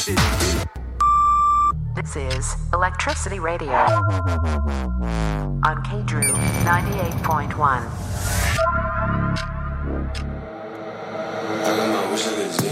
This is Electricity Radio on K-Drew 98.1. I don't know, wish I could